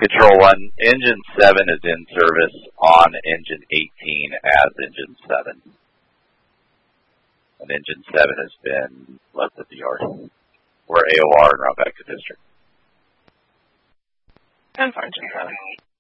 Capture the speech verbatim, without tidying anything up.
Control one, engine seven is in service on engine eighteen as engine seven. And engine seven has been left at the yard. We're A O R and route back to district. ten four, engine seven.